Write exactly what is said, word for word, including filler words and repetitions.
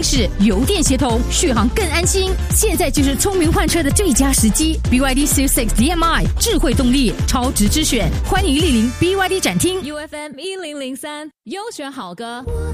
是油电协同，续航更安心。现在就是聪明换车的最佳时机。B Y D C six D M I 智慧动力，超值之选，欢迎莅临 B Y D 展厅。 U F M 一零零三优选好歌。